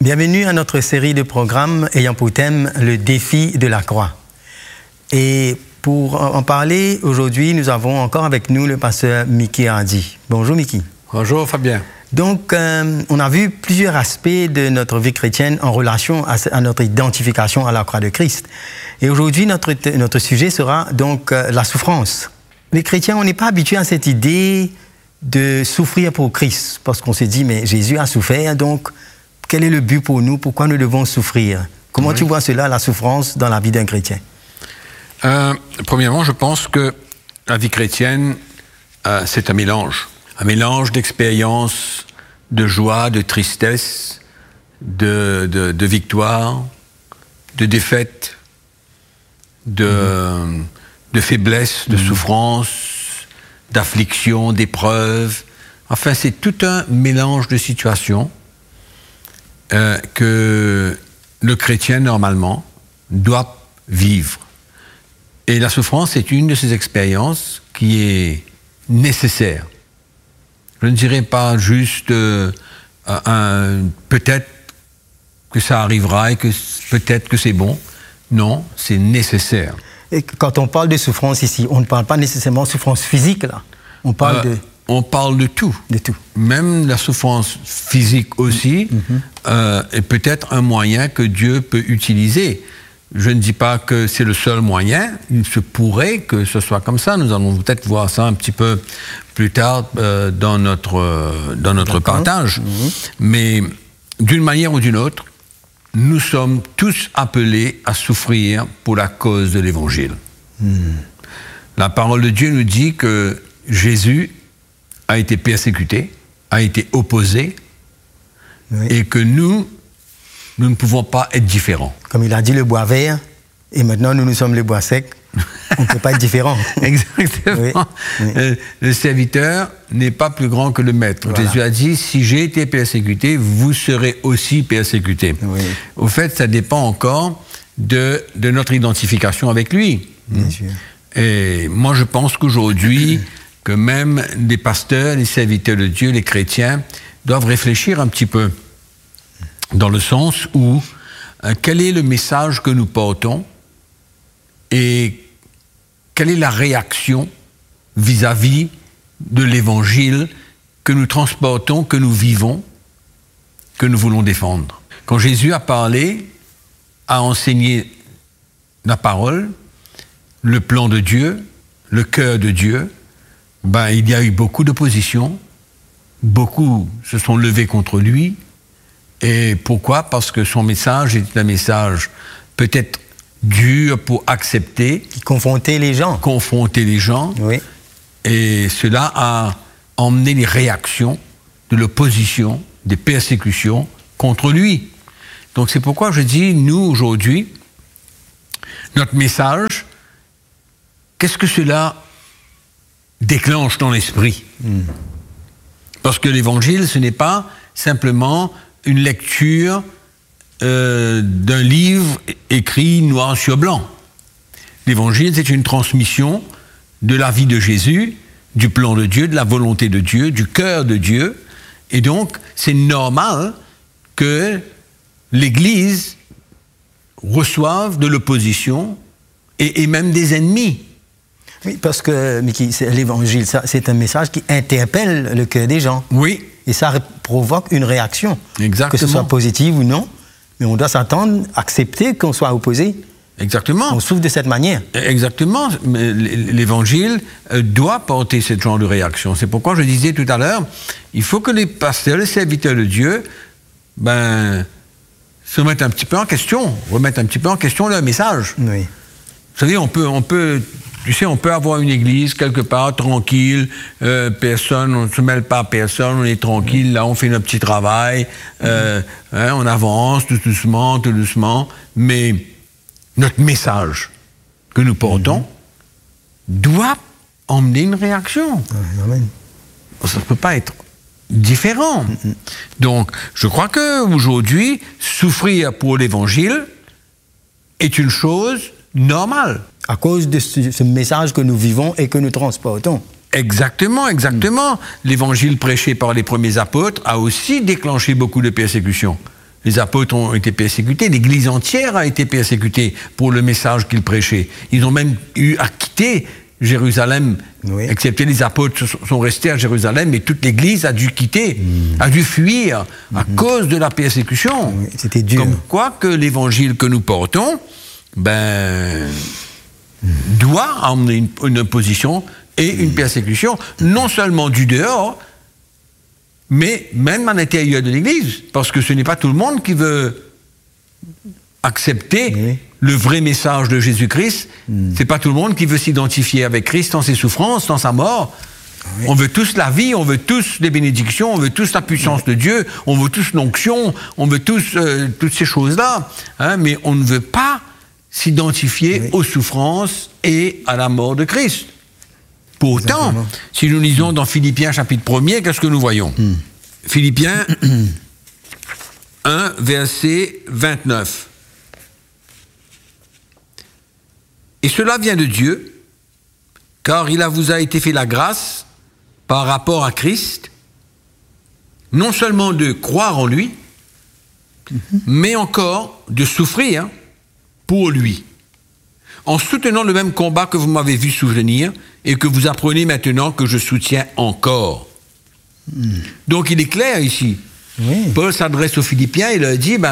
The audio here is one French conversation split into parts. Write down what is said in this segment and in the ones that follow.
Bienvenue à notre série de programmes ayant pour thème le défi de la croix. Et pour en parler aujourd'hui, nous avons encore avec nous le pasteur Mickey Hardy. Bonjour Mickey. Bonjour Fabien. Donc, on a vu plusieurs aspects de notre vie chrétienne en relation à notre identification à la croix de Christ. Et aujourd'hui, notre sujet sera donc la souffrance. Les chrétiens, on n'est pas habitués à cette idée de souffrir pour Christ, parce qu'on se dit, mais Jésus a souffert, donc quel est le but pour nous? Pourquoi nous devons souffrir? Comment tu vois cela, la souffrance, dans la vie d'un chrétien? Premièrement, je pense que la vie chrétienne, c'est un mélange d'expériences, de joie, de tristesse, de victoire, de défaite, de faiblesse, de souffrance, d'affliction, d'épreuves. Enfin, c'est tout un mélange de situations que le chrétien, normalement, doit vivre. Et la souffrance est une de ces expériences qui est nécessaire. Je ne dirais pas juste peut-être que ça arrivera et que peut-être que c'est bon. Non, c'est nécessaire. Et quand on parle de souffrance ici, on ne parle pas nécessairement de souffrance physique, là. On parle on parle de tout. De tout. Même la souffrance physique aussi est peut-être un moyen que Dieu peut utiliser. Je ne dis pas que c'est le seul moyen. Il se pourrait que ce soit comme ça. Nous allons peut-être voir ça un petit peu plus tard dans notre partage. Mais d'une manière ou d'une autre, nous sommes tous appelés à souffrir pour la cause de l'Évangile. La parole de Dieu nous dit que Jésus a été persécuté, a été opposé, et que nous ne pouvons pas être différents. Comme il a dit le bois vert, et maintenant nous sommes le bois sec, on ne peut pas être différents. Exactement. Oui. Le serviteur n'est pas plus grand que le maître. Voilà. Jésus a dit, si j'ai été persécuté, vous serez aussi persécutés. Oui. Au fait, ça dépend encore de notre identification avec lui. Bien sûr. Et moi, je pense qu'aujourd'hui, que même les pasteurs, les serviteurs de Dieu, les chrétiens, doivent réfléchir un petit peu dans le sens où quel est le message que nous portons et quelle est la réaction vis-à-vis de l'Évangile que nous transportons, que nous vivons, que nous voulons défendre. Quand Jésus a parlé, a enseigné la parole, le plan de Dieu, le cœur de Dieu, il y a eu beaucoup d'opposition, beaucoup se sont levés contre lui. Et pourquoi? Parce que son message est un message peut-être dur pour accepter. Confronter les gens. Oui. Et cela a emmené les réactions de l'opposition, des persécutions contre lui. Donc c'est pourquoi je dis, nous aujourd'hui, notre message, qu'est-ce que cela déclenche dans l'esprit? Parce que l'Évangile, ce n'est pas simplement une lecture d'un livre écrit noir sur blanc. L'Évangile, c'est une transmission de la vie de Jésus, du plan de Dieu, de la volonté de Dieu, du cœur de Dieu. Et donc, c'est normal que l'Église reçoive de l'opposition et même des ennemis. Oui, parce que, Mickey, l'Évangile, c'est un message qui interpelle le cœur des gens. Oui. Et ça provoque une réaction. Exactement. Que ce soit positive ou non, mais on doit s'attendre, accepter qu'on soit opposé. Exactement. On souffre de cette manière. Exactement. L'Évangile doit porter ce genre de réaction. C'est pourquoi je disais tout à l'heure, il faut que les pasteurs, les serviteurs de Dieu, se remettent un petit peu en question leur message. Oui. Vous savez, on peut avoir une église quelque part, tranquille, personne, on ne se mêle pas à personne, on est tranquille, là on fait notre petit travail, on avance tout doucement, mais notre message que nous portons doit emmener une réaction. Amen. Ça ne peut pas être différent. Donc, je crois qu'aujourd'hui, souffrir pour l'Évangile est une chose normale. À cause de ce message que nous vivons et que nous transportons. Exactement. L'évangile prêché par les premiers apôtres a aussi déclenché beaucoup de persécutions. Les apôtres ont été persécutés, l'Église entière a été persécutée pour le message qu'ils prêchaient. Ils ont même eu à quitter Jérusalem, excepté les apôtres sont restés à Jérusalem, et toute l'Église a dû quitter, a dû fuir à cause de la persécution. Oui, c'était dur. Comme quoi que l'Évangile que nous portons, doit emmener une opposition et une persécution, non seulement du dehors, mais même à l'intérieur de l'Église, parce que ce n'est pas tout le monde qui veut accepter le vrai message de Jésus-Christ. C'est pas tout le monde qui veut s'identifier avec Christ dans ses souffrances, dans sa mort. Oui. On veut tous la vie, on veut tous les bénédictions, on veut tous la puissance de Dieu, on veut tous l'onction, on veut tous toutes ces choses-là, hein, mais on ne veut pas s'identifier aux souffrances et à la mort de Christ. Pourtant, si nous lisons dans Philippiens chapitre 1er, qu'est-ce que nous voyons? Philippiens 1, verset 29. Et cela vient de Dieu, car il vous a été fait la grâce par rapport à Christ, non seulement de croire en lui, mais encore de souffrir pour lui, en soutenant le même combat que vous m'avez vu soutenir et que vous apprenez maintenant que je soutiens encore. Donc il est clair ici. Paul s'adresse aux Philippiens et leur dit,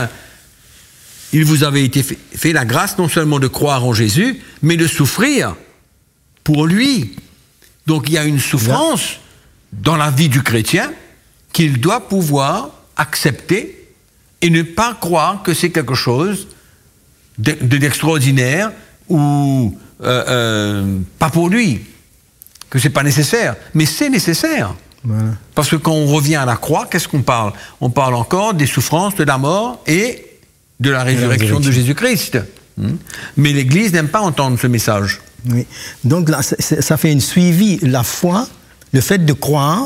il vous avait été fait la grâce non seulement de croire en Jésus, mais de souffrir pour lui. Donc il y a une souffrance dans la vie du chrétien qu'il doit pouvoir accepter et ne pas croire que c'est quelque chose d'extraordinaire ou pas pour lui, que c'est pas nécessaire. Mais c'est nécessaire. Voilà. Parce que quand on revient à la croix, qu'est-ce qu'on parle? On parle encore des souffrances, de la mort et de la résurrection de Jésus-Christ. Mais l'Église n'aime pas entendre ce message. Oui. Donc là, ça fait une suivi. La foi, le fait de croire,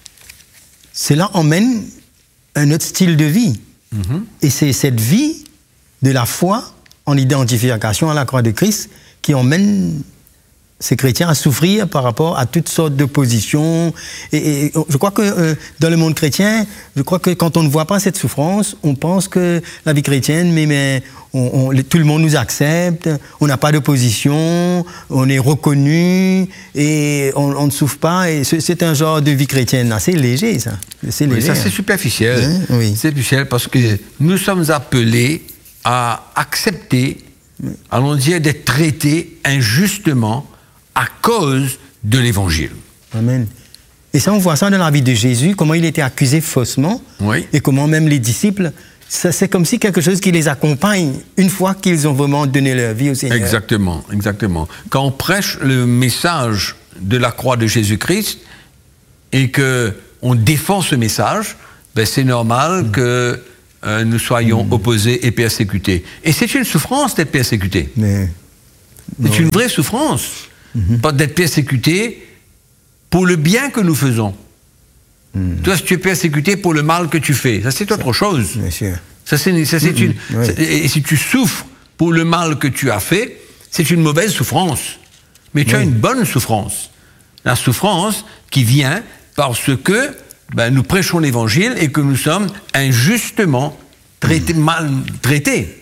cela emmène un autre style de vie. Et c'est cette vie de la foi en identification à la croix de Christ qui emmène ces chrétiens à souffrir par rapport à toutes sortes d'oppositions. Et je crois que dans le monde chrétien, je crois que quand on ne voit pas cette souffrance, on pense que la vie chrétienne, tout le monde nous accepte, on n'a pas d'opposition, on est reconnu et on ne souffre pas. Et c'est un genre de vie chrétienne assez léger, ça. C'est léger. Oui, ça, c'est superficiel. Oui. C'est superficiel parce que nous sommes appelés à accepter, allons dire, d'être traités injustement à cause de l'Évangile. Amen. Et ça, on voit ça dans la vie de Jésus, comment il était accusé faussement, et comment même les disciples, c'est comme si quelque chose qui les accompagne une fois qu'ils ont vraiment donné leur vie au Seigneur. Exactement, exactement. Quand on prêche le message de la croix de Jésus-Christ et qu'on défend ce message, c'est normal que nous soyons opposés et persécutés. Et c'est une souffrance d'être persécuté. C'est une vraie souffrance. Pas d'être persécuté pour le bien que nous faisons. Toi, si tu es persécuté pour le mal que tu fais, ça c'est autre chose. Ça, c'est une. Et si tu souffres pour le mal que tu as fait, c'est une mauvaise souffrance. Mais tu as une bonne souffrance. La souffrance qui vient parce que nous prêchons l'Évangile et que nous sommes injustement maltraités.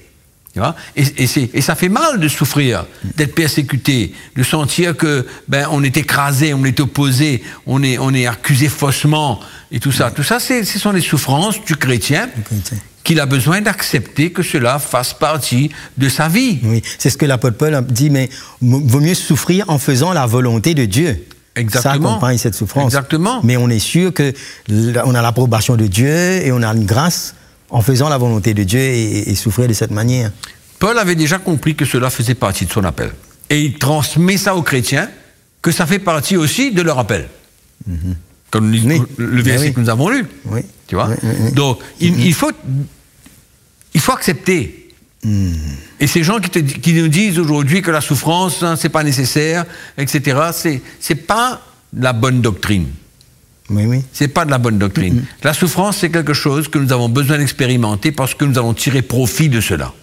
Et ça fait mal de souffrir, d'être persécuté, de sentir que on est écrasé, on est opposé, on est accusé faussement et tout ça. Tout ça, ce sont les souffrances du chrétien qu'il a besoin d'accepter que cela fasse partie de sa vie. Oui, c'est ce que l'apôtre Paul a dit, mais vaut mieux souffrir en faisant la volonté de Dieu. Exactement. Ça accompagne cette souffrance. Exactement. Mais on est sûr qu'on a l'approbation de Dieu et on a une grâce en faisant la volonté de Dieu et souffrir de cette manière. Paul avait déjà compris que cela faisait partie de son appel. Et il transmet ça aux chrétiens, que ça fait partie aussi de leur appel. Comme le verset que nous avons lu. Tu vois. Donc, il faut accepter. Et ces gens qui nous disent aujourd'hui que la souffrance, c'est pas nécessaire, etc., c'est pas la bonne doctrine. C'est pas de la bonne doctrine. La souffrance, c'est quelque chose que nous avons besoin d'expérimenter parce que nous allons tirer profit de cela.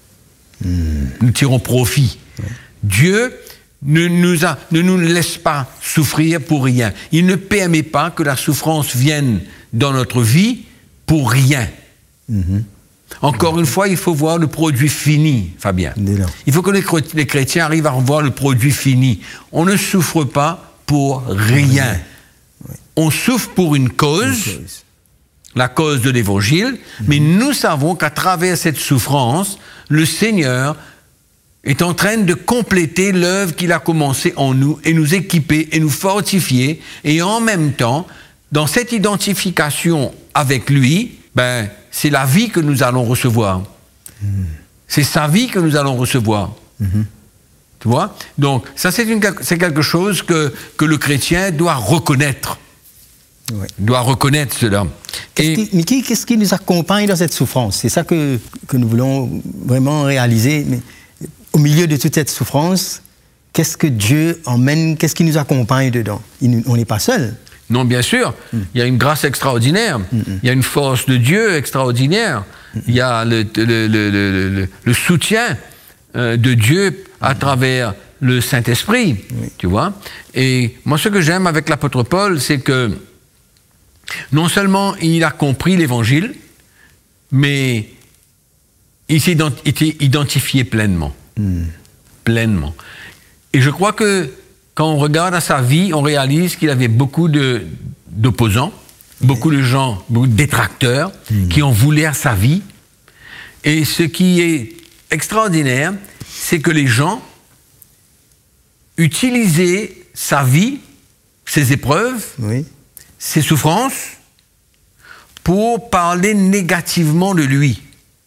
Nous tirons profit. Dieu ne nous laisse pas souffrir pour rien. Il ne permet pas que la souffrance vienne dans notre vie pour rien. Encore une fois, il faut voir le produit fini, Fabien. Il faut que les chrétiens arrivent à voir le produit fini. On ne souffre pas pour rien. On souffre pour une cause, la cause de l'Évangile, mais nous savons qu'à travers cette souffrance, le Seigneur est en train de compléter l'œuvre qu'il a commencée en nous et nous équiper et nous fortifier. Et en même temps, dans cette identification avec lui, c'est la vie que nous allons recevoir. C'est sa vie que nous allons recevoir. Tu vois? Donc, ça, c'est quelque chose que le chrétien doit reconnaître. Ouais. Doit reconnaître cela. Mickey, qu'est-ce qui nous accompagne dans cette souffrance? C'est ça que nous voulons vraiment réaliser. Mais au milieu de toute cette souffrance, qu'est-ce que Dieu emmène? Qu'est-ce qui nous accompagne dedans? On n'est pas seul. Non, bien sûr. Il y a une grâce extraordinaire. Il y a une force de Dieu extraordinaire. Il y a le soutien de Dieu à travers le Saint-Esprit. Tu vois? Et moi, ce que j'aime avec l'apôtre Paul, c'est que non seulement il a compris l'Évangile, mais il s'est identifié pleinement. Pleinement. Et je crois que quand on regarde à sa vie, on réalise qu'il avait beaucoup d'opposants, beaucoup de gens, beaucoup de détracteurs qui en voulaient à sa vie. Et ce qui est extraordinaire, c'est que les gens utilisaient sa vie, ses épreuves, ses souffrances, pour parler négativement de lui,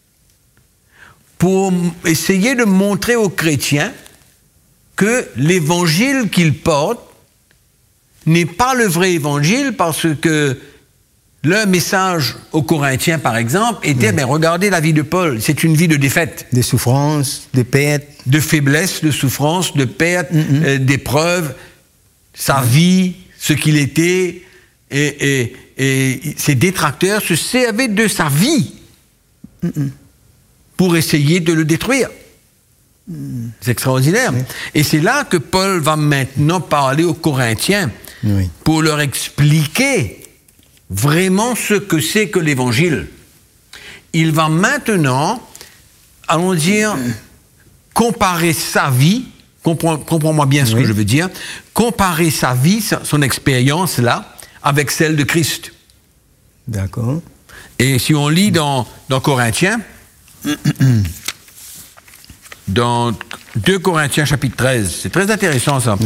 pour essayer de montrer aux chrétiens que l'évangile qu'il porte n'est pas le vrai évangile, parce que le message aux Corinthiens, par exemple, était, mais regardez la vie de Paul, c'est une vie de défaite. De souffrance, de perte. De faiblesse, de souffrance, de perte, d'épreuves, sa vie, ce qu'il était, et ses détracteurs se servaient de sa vie pour essayer de le détruire. C'est extraordinaire. Et c'est là que Paul va maintenant parler aux Corinthiens pour leur expliquer vraiment ce que c'est que l'Évangile. Il va maintenant, allons dire, comparer sa vie, comprends-moi bien ce que je veux dire, comparer sa vie, son expérience là, avec celle de Christ. D'accord. Et si on lit dans Corinthiens, dans 2 Corinthiens chapitre 13, c'est très intéressant ça.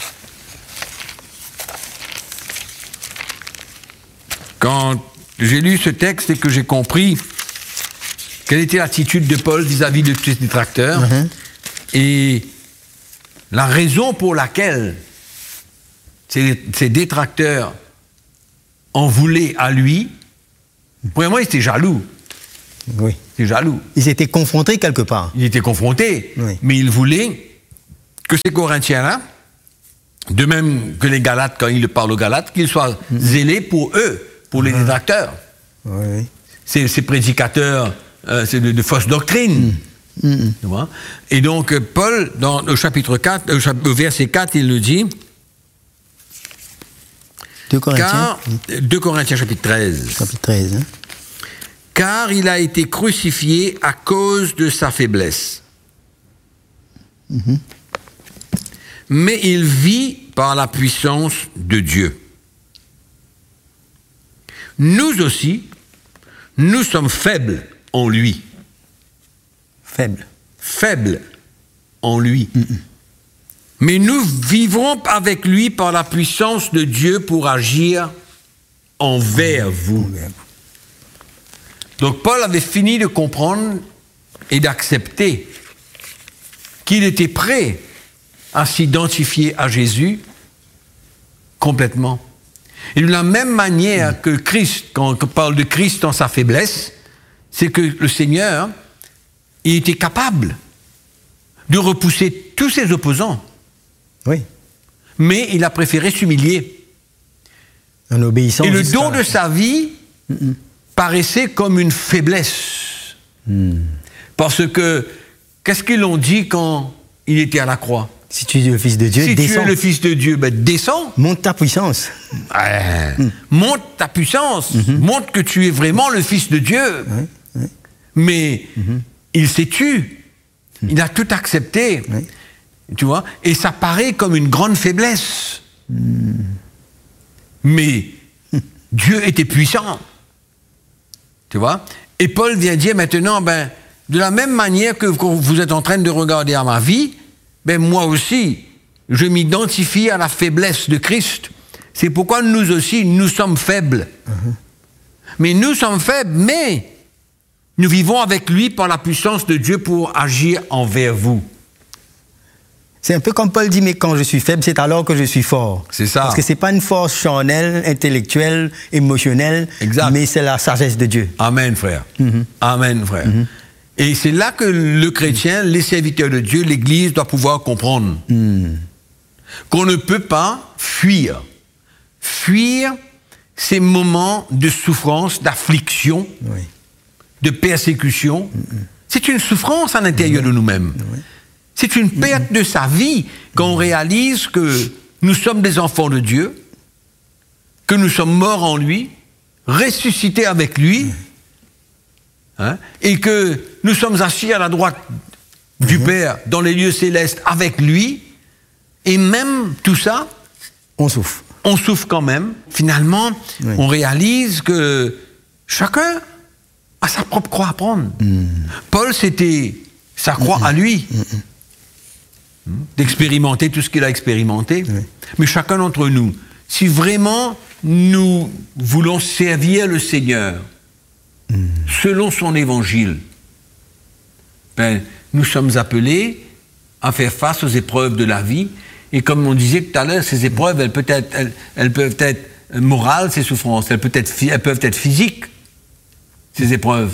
Quand j'ai lu ce texte et que j'ai compris quelle était l'attitude de Paul vis-à-vis de tous ses détracteurs, et la raison pour laquelle ces détracteurs en voulaient à lui, premièrement, ils étaient jaloux. Oui. Ils étaient jaloux. Ils étaient confrontés quelque part. Ils étaient confrontés, mais ils voulaient que ces Corinthiens-là, de même que les Galates, quand ils parlent aux Galates, qu'ils soient zélés pour eux, pour les détracteurs. Ces prédicateurs de fausses doctrines. Et donc, Paul, dans le chapitre 4, au verset 4, il le dit. 2 Corinthiens. 2 Corinthiens, chapitre 13. Chapitre 13, hein. Car il a été crucifié à cause de sa faiblesse. Mais il vit par la puissance de Dieu. Nous aussi, nous sommes faibles en lui. Faibles en lui. Mais nous vivrons avec lui par la puissance de Dieu pour agir envers vous. Donc Paul avait fini de comprendre et d'accepter qu'il était prêt à s'identifier à Jésus complètement. Et de la même manière que Christ, quand on parle de Christ dans sa faiblesse, c'est que le Seigneur, il était capable de repousser tous ses opposants. Oui. Mais il a préféré s'humilier. En obéissant. Et le don de sa vie paraissait comme une faiblesse. Parce que, qu'est-ce qu'ils l'ont dit quand il était à la croix? Si tu es le Fils de Dieu, descends. Si tu es le Fils de Dieu, descends. Monte ta puissance. Monte ta puissance. Montre que tu es vraiment le Fils de Dieu. Mais il s'est tu. Il a tout accepté. Oui. Tu vois? Et ça paraît comme une grande faiblesse. Mais Dieu était puissant. Tu vois? Et Paul vient dire maintenant, de la même manière que vous êtes en train de regarder à ma vie, moi aussi, je m'identifie à la faiblesse de Christ. C'est pourquoi nous aussi, nous sommes faibles. Mais nous sommes faibles, mais nous vivons avec lui par la puissance de Dieu pour agir envers vous. C'est un peu comme Paul dit, mais quand je suis faible, c'est alors que je suis fort. C'est ça. Parce que c'est pas une force charnelle, intellectuelle, émotionnelle, exact. Mais c'est la sagesse de Dieu. Amen, frère. Amen, frère. Et c'est là que le chrétien, les serviteurs de Dieu, l'Église doit pouvoir comprendre qu'on ne peut pas fuir. Fuir ces moments de souffrance, d'affliction, de persécution. C'est une souffrance à l'intérieur de nous-mêmes. C'est une perte de sa vie quand on réalise que nous sommes des enfants de Dieu, que nous sommes morts en lui, ressuscités avec lui, et que nous sommes assis à la droite du Père dans les lieux célestes avec lui, et même tout ça, on souffre. On souffre quand même. Finalement, on réalise que chacun a sa propre croix à prendre. Paul, c'était sa croix à lui. D'expérimenter tout ce qu'il a expérimenté. Mais chacun d'entre nous, si vraiment nous voulons servir le Seigneur selon son évangile, nous sommes appelés à faire face aux épreuves de la vie. Et comme on disait tout à l'heure, ces épreuves, elles peuvent être morales, ces souffrances, elles peuvent être physiques, ces épreuves.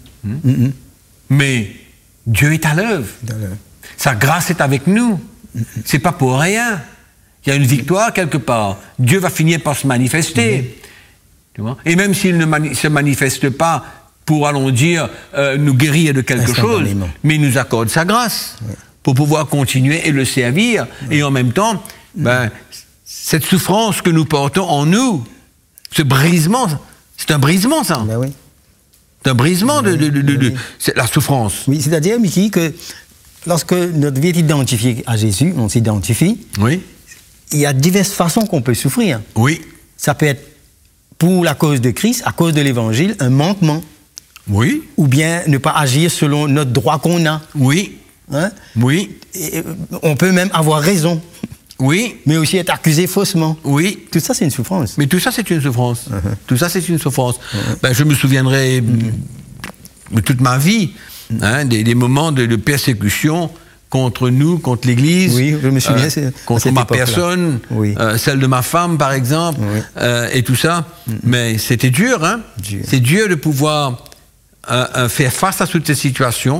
Mais Dieu est à l'œuvre. Sa grâce est avec nous. C'est pas pour rien. Il y a une victoire quelque part. Dieu va finir par se manifester. Tu vois? Et même s'il ne se manifeste pas pour, allons dire, nous guérir de quelque chose, mais il nous accorde sa grâce pour pouvoir continuer et le servir. Et en même temps, cette souffrance que nous portons en nous, ce brisement, c'est un brisement, ça. C'est un brisement de la souffrance. Oui, c'est-à-dire, Mickey, que lorsque notre vie est identifiée à Jésus, on s'identifie, il y a diverses façons qu'on peut souffrir. Oui. Ça peut être pour la cause de Christ, à cause de l'Évangile, un manquement. Oui. Ou bien ne pas agir selon notre droit qu'on a. Oui. Oui. Et on peut même avoir raison. Oui. Mais aussi être accusé faussement. Oui. Tout ça, c'est une souffrance. Mais tout ça, c'est une souffrance. Tout ça, c'est une souffrance. Je me souviendrai de toute ma vie, des moments de persécution contre nous, contre l'Église, je me souviens, contre ma personne, celle de ma femme, par exemple, et tout ça. Mais c'était dur, C'est dur de pouvoir faire face à toutes ces situations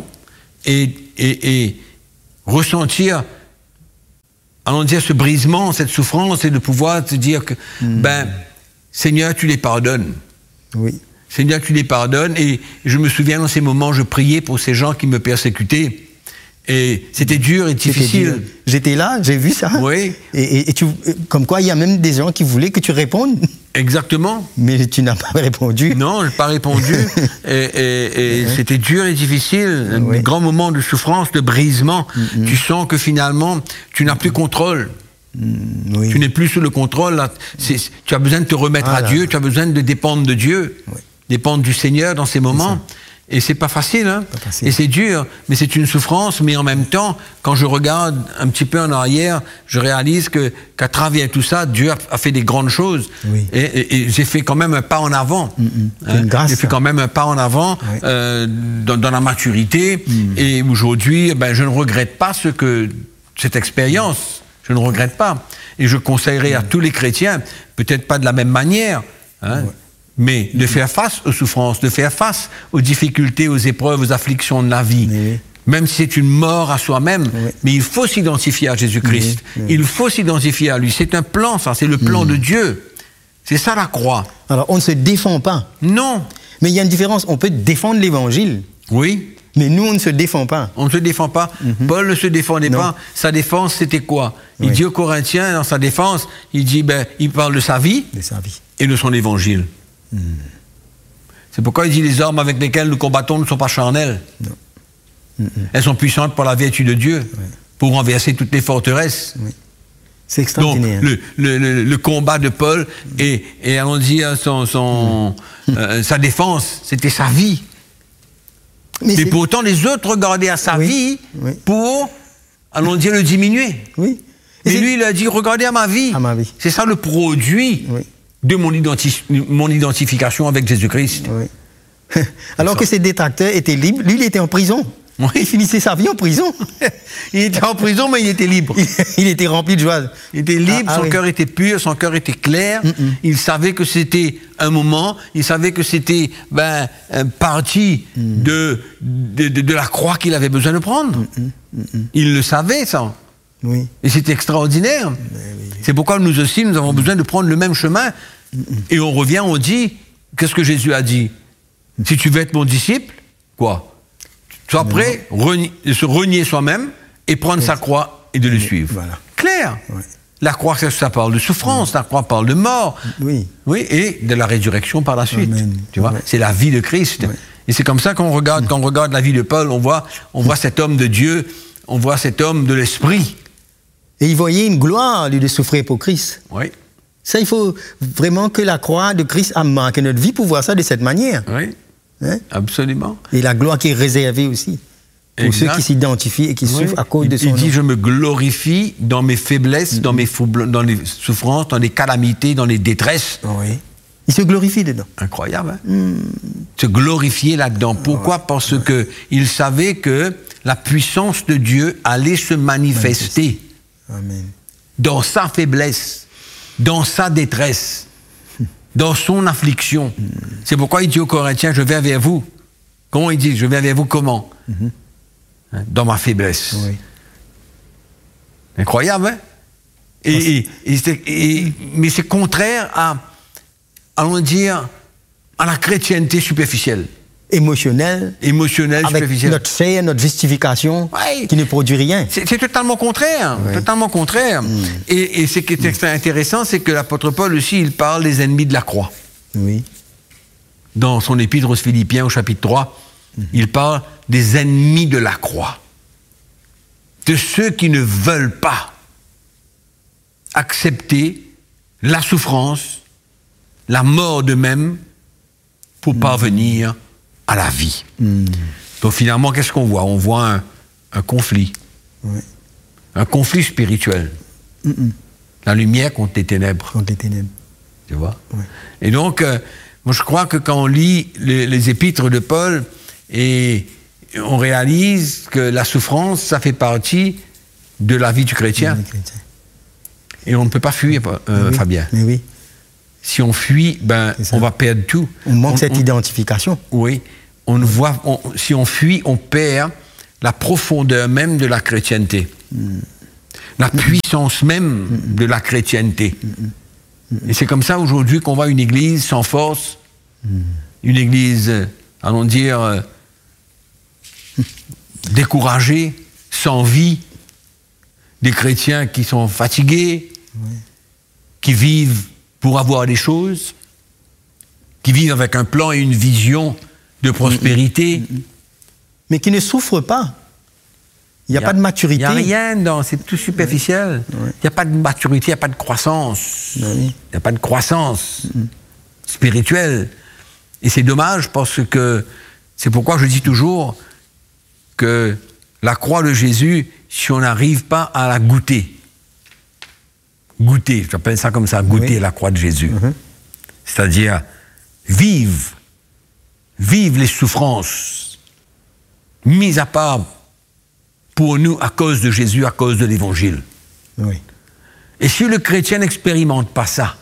et ressentir, allons dire, ce brisement, cette souffrance, et de pouvoir te dire que, Seigneur, tu les pardonnes. Oui. Seigneur, tu les pardonnes. Et je me souviens, dans ces moments, je priais pour ces gens qui me persécutaient. Et c'était dur et difficile. J'étais là, j'ai vu ça. Oui. Et comme quoi, il y a même des gens qui voulaient que tu répondes. Exactement. Mais tu n'as pas répondu. Non, je n'ai pas répondu. et c'était dur et difficile. Un grand moment de souffrance, de brisement. Tu sens que finalement, tu n'as plus contrôle. Tu n'es plus sous le contrôle. Là. Tu as besoin de te remettre à Dieu. Tu as besoin de dépendre de Dieu. Dépendre du Seigneur dans ces moments. Et c'est pas facile, Pas facile. Et c'est dur, mais c'est une souffrance. Mais en même temps, quand je regarde un petit peu en arrière, je réalise qu'à travers tout ça, Dieu a fait des grandes choses. Et j'ai fait quand même un pas en avant. J'ai fait quand même un pas en avant dans la maturité. Et aujourd'hui, je ne regrette pas cette expérience. Je ne regrette pas. Et je conseillerais à tous les chrétiens, peut-être pas de la même manière, mais de faire face aux souffrances, de faire face aux difficultés, aux épreuves, aux afflictions de la vie. Même si c'est une mort à soi-même, mais il faut s'identifier à Jésus-Christ. Il faut s'identifier à lui. C'est un plan, ça, c'est le plan de Dieu. C'est ça la croix. Alors, on ne se défend pas. Non. Mais il y a une différence. On peut défendre l'Évangile. Oui. Mais nous, on ne se défend pas. On ne se défend pas. Paul ne se défendait pas. Sa défense, c'était quoi? Il dit aux Corinthiens, dans sa défense, il dit, il parle de sa vie. De sa vie. Et de son Évangile. C'est pourquoi il dit les armes avec lesquelles nous combattons ne sont pas charnelles. Elles sont puissantes par la vertu de Dieu, pour renverser toutes les forteresses. C'est extraordinaire. Donc, le combat de Paul et allons dire sa défense, c'était sa vie. Mais pourtant, les autres regardaient à sa vie pour, allons dire, le diminuer. Oui. Et lui, il a dit, regardez à ma vie. C'est ça le produit de mon identification avec Jésus-Christ. Oui. Alors que ses détracteurs étaient libres, lui, il était en prison. Oui. Il finissait sa vie en prison. Il était en prison, mais il était libre. Il était rempli de joie. Il était libre, son cœur était pur, son cœur était clair. Il savait que c'était un moment, il savait que c'était une partie de la croix qu'il avait besoin de prendre. Il le savait, ça. Oui. Et c'est extraordinaire. C'est pourquoi nous aussi, nous avons besoin de prendre le même chemin. Et on revient, on dit, qu'est-ce que Jésus a dit? Si tu veux être mon disciple, quoi? Sois prêt de se renier soi-même et prendre sa croix et de le suivre. Voilà. Clair. La croix, ça parle de souffrance, la croix parle de mort. Oui, et de la résurrection par la suite. Tu vois, c'est la vie de Christ. Et c'est comme ça qu'on regarde, quand on regarde la vie de Paul, on voit cet homme de Dieu, on voit cet homme de l'esprit. Et il voyait une gloire, lui, de souffrir pour Christ. Oui. Ça, il faut vraiment que la croix de Christ a marqué notre vie pour voir ça de cette manière. Oui. Hein? Absolument. Et la gloire qui est réservée aussi pour ceux qui s'identifient et qui souffrent à cause de son nom. Il dit, je me glorifie dans mes faiblesses, dans les souffrances, dans les calamités, dans les détresses. Oui. Il se glorifie dedans. Incroyable, hein? Se glorifier là-dedans. Pourquoi? Parce que il savait que la puissance de Dieu allait se manifester dans sa faiblesse, dans sa détresse, dans son affliction. C'est pourquoi il dit aux Corinthiens, je viens vers vous. Comment il dit? Je viens vers vous comment? Dans ma faiblesse. Oui. Incroyable, hein? Mais c'est contraire à, allons dire, à la chrétienté superficielle. Émotionnelle, avec superficielle. Notre chair, notre justification, qui ne produit rien. C'est totalement contraire, totalement contraire. Et ce qui est intéressant, c'est que l'apôtre Paul aussi, il parle des ennemis de la croix. Oui. Dans son épître aux Philippiens, au chapitre 3, il parle des ennemis de la croix. De ceux qui ne veulent pas accepter la souffrance, la mort d'eux-mêmes, pour parvenir à la vie. Donc finalement, qu'est-ce qu'on voit? On voit un conflit. Un conflit spirituel. La lumière contre les ténèbres. Contre les ténèbres. Tu vois? Et donc, moi je crois que quand on lit les épîtres de Paul, et on réalise que la souffrance, ça fait partie de la vie du chrétien. Et on ne peut pas fuir, Fabien. Mais oui. Si on fuit, on va perdre tout. On manque cette identification. Oui. Si on fuit, on perd la profondeur même de la chrétienté. La puissance même de la chrétienté. Et c'est comme ça aujourd'hui qu'on voit une église sans force, une église, allons dire, découragée, sans vie, des chrétiens qui sont fatigués, qui vivent pour avoir des choses, qui vivent avec un plan et une vision de prospérité. Mais qui ne souffrent pas. Il n'y a pas de maturité. Il n'y a rien, c'est tout superficiel. Il n'y a pas de maturité, il n'y a pas de croissance. Il n'y a pas de croissance spirituelle. Et c'est dommage parce que c'est pourquoi je dis toujours que la croix de Jésus, si on n'arrive pas à la goûter, j'appelle ça comme ça, goûter la croix de Jésus. C'est-à-dire vivre les souffrances mises à part pour nous à cause de Jésus, à cause de l'Évangile. Et si le chrétien n'expérimente pas ça,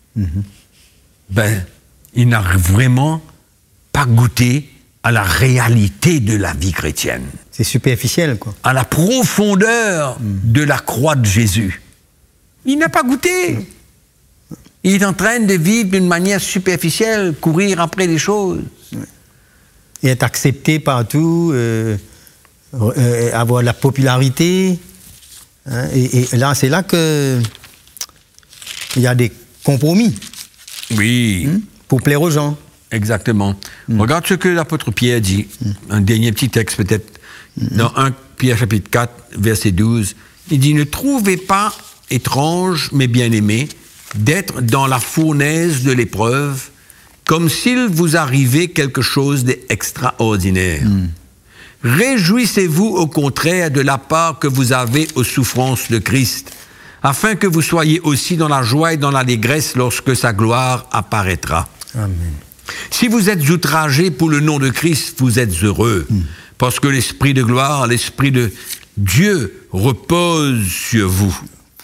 il n'a vraiment pas goûté à la réalité de la vie chrétienne. C'est superficiel, quoi. À la profondeur de la croix de Jésus. Il n'a pas goûté. Il est en train de vivre d'une manière superficielle, courir après les choses. Et être accepté partout, avoir la popularité. Hein, et là, c'est là que il y a des compromis. Oui. Pour plaire aux gens. Exactement. Regarde ce que l'apôtre Pierre dit. Un dernier petit texte peut-être. Dans 1 Pierre chapitre 4, verset 12. Il dit, ne trouvez pas étrange, mais bien-aimés, d'être dans la fournaise de l'épreuve, comme s'il vous arrivait quelque chose d'extraordinaire. Réjouissez-vous au contraire de la part que vous avez aux souffrances de Christ, afin que vous soyez aussi dans la joie et dans l'allégresse lorsque sa gloire apparaîtra. Amen. Si vous êtes outragés pour le nom de Christ, vous êtes heureux, parce que l'Esprit de gloire, l'Esprit de Dieu repose sur vous.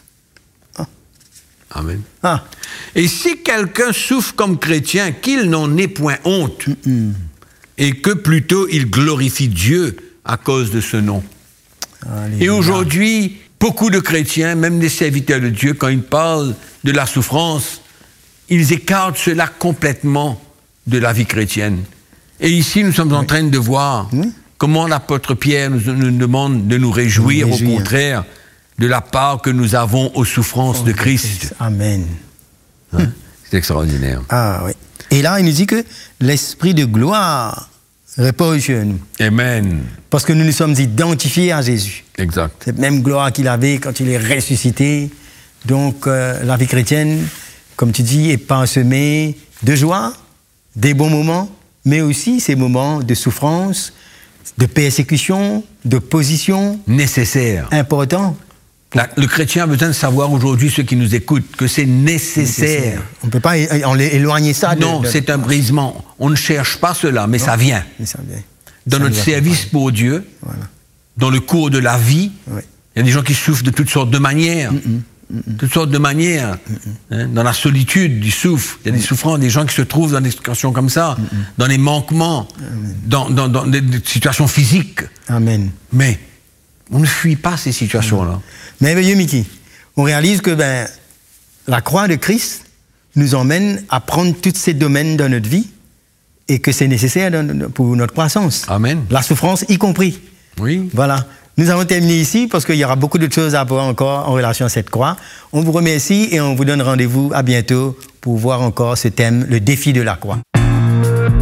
Amen. Et si quelqu'un souffre comme chrétien, qu'il n'en ait point honte, et que plutôt il glorifie Dieu à cause de ce nom. Alléluia. Et aujourd'hui, beaucoup de chrétiens, même des serviteurs de Dieu, quand ils parlent de la souffrance, ils écartent cela complètement de la vie chrétienne. Et ici, nous sommes en train de voir comment l'apôtre Pierre nous demande de nous réjouir, au contraire, de la part que nous avons aux souffrances de Christ. Amen. C'est extraordinaire. Ah oui. Et là, il nous dit que l'Esprit de gloire repose sur nous. Amen. Parce que nous nous sommes identifiés à Jésus. Exact. Cette même gloire qu'il avait quand il est ressuscité. Donc, la vie chrétienne, comme tu dis, est parsemée de joie, des bons moments, mais aussi ces moments de souffrance, de persécution, d'opposition. Nécessaire. Important. Le chrétien a besoin de savoir aujourd'hui, ceux qui nous écoutent, que c'est nécessaire. On ne peut pas éloigner ça. Non, c'est un brisement. On ne cherche pas cela, mais ça vient. Mais ça vient. Dans notre service pour Dieu, dans le cours de la vie, il y a des gens qui souffrent de toutes sortes de manières. Toutes sortes de manières. Hein, dans la solitude, ils souffrent. Il y a des souffrances, des gens qui se trouvent dans des situations comme ça, dans les manquements, dans des situations physiques. Amen. Mais on ne fuit pas ces situations-là. Merveilleux, Mickey. On réalise que la croix de Christ nous emmène à prendre tous ces domaines dans notre vie et que c'est nécessaire pour notre croissance. Amen. La souffrance y compris. Oui. Voilà. Nous allons terminer ici parce qu'il y aura beaucoup d'autres choses à voir encore en relation à cette croix. On vous remercie et on vous donne rendez-vous à bientôt pour voir encore ce thème, le défi de la croix.